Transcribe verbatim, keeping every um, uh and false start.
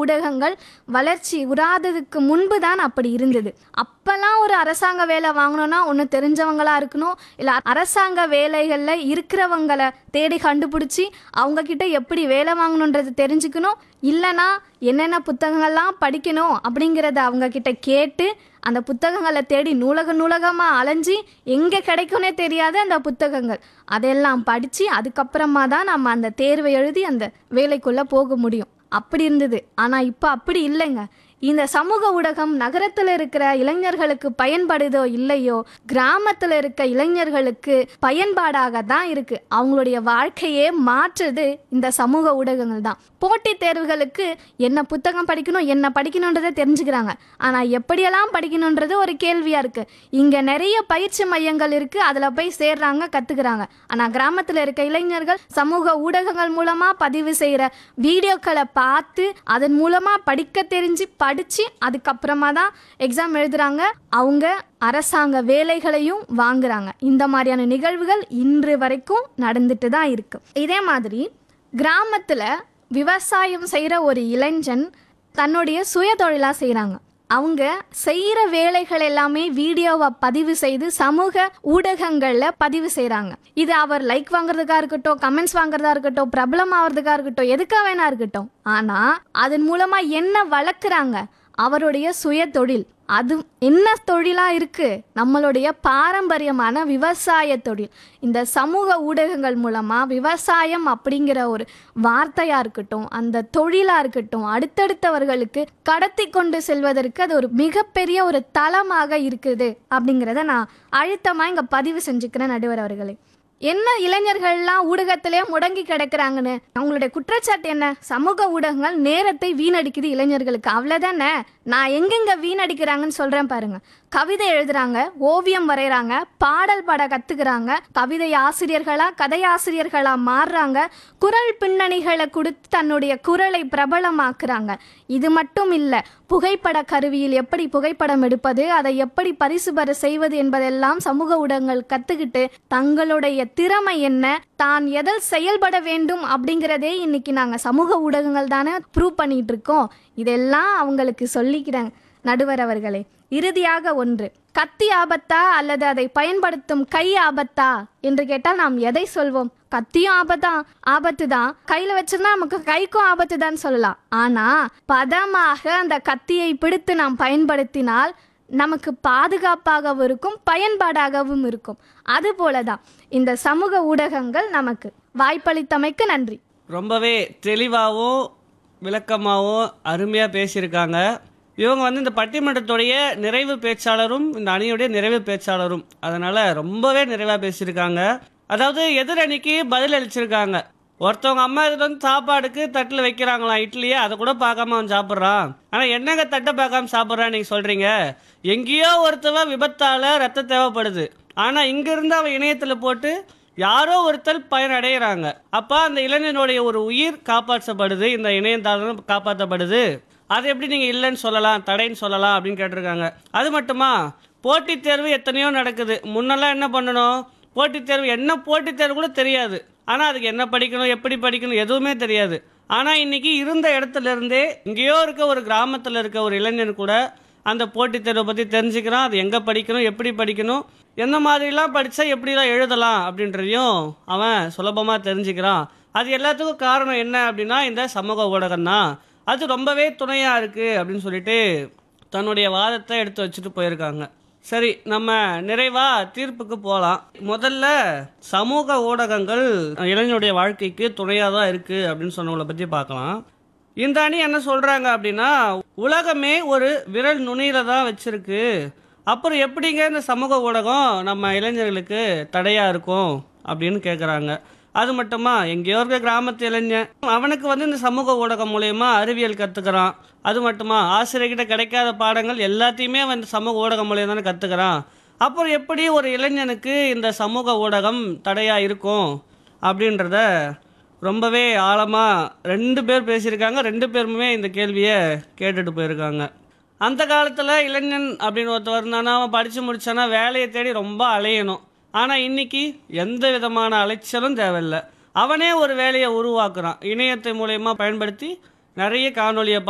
ஊடகங்கள் வளர்ச்சி உறாததுக்கு முன்பு தான் அப்படி இருந்தது. அப்போல்லாம் ஒரு அரசாங்க வேலை வாங்கணும்னா ஒன்று தெரிஞ்சவங்களாக இருக்கணும், இல்லை அரசாங்க வேலைகளில் இருக்கிறவங்களை தேடி கண்டுபிடிச்சி அவங்கக்கிட்ட எப்படி வேலை வாங்கணுன்றது தெரிஞ்சுக்கணும், இல்லைனா என்னென்ன புத்தகங்கள்லாம் படிக்கணும் அப்படிங்கிறத அவங்கக்கிட்ட கேட்டு அந்த புத்தகங்களை தேடி நூலக நூலகமாக அலைஞ்சி எங்கே கிடைக்கும்னே தெரியாத அந்த புத்தகங்கள் அதெல்லாம் படித்து அதுக்கப்புறமா தான் நம்ம அந்த தேர்வை எழுதி அந்த வேலைக்குள்ளே போக முடியும். அப்படி இருந்தது. ஆனால் இப்போ அப்படி இல்லைங்க. இந்த சமூக ஊடகம் நகரத்தில் இருக்கிற இளைஞர்களுக்கு பயன்படுதோ இல்லையோ, கிராமத்தில் இருக்க இளைஞர்களுக்கு பயன்பாடாக தான் இருக்குது. அவங்களுடைய வாழ்க்கையே மாற்றுது இந்த சமூக ஊடகங்கள் தான். போட்டித் தேர்வுகளுக்கு என்ன புத்தகம் படிக்கணும், என்ன படிக்கணுன்றதை தெரிஞ்சுக்கிறாங்க. ஆனால் எப்படியெல்லாம் படிக்கணுன்றது ஒரு கேள்வியாக இருக்குது. இங்கே நிறைய பயிற்சி மையங்கள் இருக்குது, அதில் போய் சேர்றாங்க, கற்றுக்குறாங்க. ஆனால் கிராமத்தில் இருக்க இளைஞர்கள் சமூக ஊடகங்கள் மூலமாக பதிவு செய்கிற வீடியோக்களை பார்த்து அதன் மூலமாக படிக்க தெரிஞ்சு படித்து அதுக்கப்புறமா தான் எக்ஸாம் எழுதுகிறாங்க. அவங்க அரசாங்க வேலைகளையும் வாங்குறாங்க. இந்த மாதிரியான நிகழ்வுகள் இன்று வரைக்கும் நடந்துட்டு தான் இருக்கு. இதே மாதிரி கிராமத்தில் விவசாயம் செய்கிற ஒரு இளைஞன் தன்னுடைய சுய தொழிலாக செய்கிறாங்க. அவங்க செய்கிற வேலைகள் எல்லாமே வீடியோவை பதிவு செய்து சமூக ஊடகங்களில் பதிவு செய்கிறாங்க. இது அவர் லைக் வாங்குறதுக்காக இருக்கட்டும், கமெண்ட்ஸ் வாங்குறதா இருக்கட்டும், பிரபலம் ஆகிறதுக்காக இருக்கட்டும், எதுக்காக வேணா இருக்கட்டும். ஆனால் அதன் மூலமாக என்ன வளர்க்குறாங்க? அவருடைய சுய தொழில். அது என்ன தொழிலாக இருக்குது? நம்மளுடைய பாரம்பரியமான விவசாய தொழில். இந்த சமூக ஊடகங்கள் மூலமாக விவசாயம் அப்படிங்கிற ஒரு வார்த்தையாக இருக்கட்டும், அந்த தொழிலாக இருக்கட்டும், அடுத்தடுத்தவர்களுக்கு கடத்தி கொண்டு செல்வதற்கு அது ஒரு மிகப்பெரிய ஒரு தளமாக இருக்குது அப்படிங்கிறத நான் அழுத்தமாக இங்கே பதிவு செஞ்சுக்கிறேன் நடுவர் அவர்களே. என்ன இளைஞர்கள்லாம் ஊடகத்திலே முடங்கி கிடக்கிறாங்கன்னு அவங்களுடைய குற்றச்சாட்டு என்ன? சமூக ஊடகங்கள் நேரத்தை வீணடிக்குது இளைஞர்களுக்கு, அவ்வளோதானே. நான் எங்கெங்க வீணடிக்கிறாங்கன்னு சொல்கிறேன் பாருங்க. கவிதை எழுதுறாங்க, ஓவியம் வரைகிறாங்க, பாடல் பாட கற்றுக்குறாங்க, கவிதை ஆசிரியர்களாக கதையாசிரியர்களாக மாறுறாங்க, குரல் பின்னணிகளை கொடுத்து தன்னுடைய குரலை பிரபலமாக்குறாங்க. இது மட்டும் இல்லை, புகைப்பட கருவியில் எப்படி புகைப்படம் எடுப்பது, அதை எப்படி பரிசு பெற செய்வது என்பதெல்லாம் சமூக ஊடகங்கள் கற்றுக்கிட்டு தங்களுடைய திறமை என்ன, தான் எதில் செயல்பட வேண்டும் அப்படிங்கிறதே இன்னைக்கு நாங்கள் சமூக ஊடகங்கள் தானே ப்ரூவ் பண்ணிட்டு இருக்கோம். இதெல்லாம் அவங்களுக்கு சொல்லிக்கிறாங்க நடுவர் அவர்களே. இறுதியாக ஒன்று, கத்தி ஆபத்தா அல்லது அதை பயன்படுத்தும் கை ஆபத்தா என்று கேட்டால் நாம் எதை சொல்வோம்? கத்தியும் ஆபத்தா ஆபத்து தான், கையில் வச்சிருந்தா நமக்கு கைக்கும் ஆபத்து தான் சொல்லலாம். ஆனால் பதமாக அந்த கத்தியை பிடித்து நாம் பயன்படுத்தினால் நமக்கு பாதுகாப்பாகவும் இருக்கும், பயன்பாடாகவும் இருக்கும். அதுபோல தான் இந்த சமூக ஊடகங்கள் நமக்கு வாய்ப்பளித்தமைக்கு நன்றி. ரொம்பவே தெளிவாகவும் விளக்கமாகவும் அருமையாக பேசியிருக்காங்க. இவங்க வந்து இந்த பட்டிமன்றத்துடைய நிறைவு பேச்சாளரும் இந்த அணியுடைய நிறைவு பேச்சாளரும், அதனால் ரொம்பவே நிறைவாக பேசியிருக்காங்க. அதாவது எதிரணிக்கு பதில் அளிச்சிருக்காங்க. ஒருத்தவங்க அம்மா இது வந்து சாப்பாடுக்கு தட்டில் வைக்கிறாங்களாம் இட்லியே, அதை கூட பார்க்காம அவன் சாப்பிட்றான். ஆனால் என்னங்க தட்டை பார்க்காம சாப்பிட்றான்னு நீங்கள் சொல்கிறீங்க? எங்கேயோ ஒருத்தவன் விபத்தால் ரத்தம் தேவைப்படுது, ஆனால் இங்கேருந்து அவன் இணையத்தில் போட்டு யாரோ ஒருத்தர் பயனடைகிறாங்க. அப்போ அந்த இளைஞனுடைய ஒரு உயிர் காப்பாற்றப்படுது, இந்த இணையத்தாலும் காப்பாற்றப்படுது. அது எப்படி நீங்கள் இல்லைன்னு சொல்லலாம், தடைன்னு சொல்லலாம் அப்படின்னு கேட்டிருக்காங்க. அது மட்டுமா, போட்டித் தேர்வு எத்தனையோ நடக்குது. முன்னெல்லாம் என்ன பண்ணணும், போட்டித் தேர்வு என்ன போட்டித் தேர்வு கூட தெரியாது. ஆனால் அதுக்கு என்ன படிக்கணும், எப்படி படிக்கணும் எதுவுமே தெரியாது. ஆனால் இன்றைக்கி இருந்த இடத்துல இருந்தே இங்கேயோ இருக்க ஒரு கிராமத்தில் இருக்க ஒரு இளைஞன் கூட அந்த போட்டித் தேர்வை பற்றி தெரிஞ்சுக்கிறான். அது எங்கே படிக்கணும், எப்படி படிக்கணும், எந்த மாதிரிலாம் படித்தா எப்படிலாம் எழுதலாம் அப்படின்றதையும் அவன் சுலபமாக தெரிஞ்சுக்கிறான். அது எல்லாத்துக்கும் காரணம் என்ன அப்படின்னா இந்த சமூக ஊடகம் தான். அது ரொம்பவே துணையாக இருக்குது அப்படின்னு சொல்லிட்டு தன்னுடைய வாதத்தை எடுத்து வச்சுட்டு போயிருக்காங்க. சரி, நம்ம நிறைவாக தீர்ப்புக்கு போகலாம். முதல்ல சமூக ஊடகங்கள் இளைஞனுடைய வாழ்க்கைக்கு துணையாக தான் இருக்குது அப்படின்னு சொன்னவங்களை பற்றி பார்க்கலாம். இந்த அணி என்ன சொல்கிறாங்க அப்படின்னா, உலகமே ஒரு விரல் நுனியில் தான் வச்சுருக்கு, அப்புறம் எப்படிங்க இந்த சமூக ஊடகம் நம்ம இளைஞர்களுக்கு தடையாக இருக்கும் அப்படின்னு கேட்குறாங்க. அது மட்டுமா, எங்கேயோ இருக்க கிராமத்து இளைஞன் அவனுக்கு வந்து இந்த சமூக ஊடகம் மூலயமா அறிவியல் கற்றுக்கிறான். அது மட்டுமா, ஆசிரியர்கிட்ட கிடைக்காத பாடங்கள் எல்லாத்தையுமே வந்து சமூக ஊடகம் மூலியம் தானே கற்றுக்கிறான். அப்புறம் எப்படி ஒரு இளைஞனுக்கு இந்த சமூக ஊடகம் தடையாக இருக்கும் அப்படின்றத ரொம்பவே ஆழமாக ரெண்டு பேர் பேசியிருக்காங்க. ரெண்டு பேருமே இந்த கேள்வியை கேட்டுட்டு போயிருக்காங்க. அந்த காலத்தில் இளைஞன் அப்படின்னு ஒருத்தர் இருந்தானா, அவன் படித்து முடித்தானா வேலையை தேடி ரொம்ப அலையணும். ஆனால் இன்றைக்கி எந்த விதமான அலைச்சலும் தேவையில்லை, அவனே ஒரு வேலையை உருவாக்குறான். இணையத்தை மூலயமா பயன்படுத்தி நிறைய காணொலியை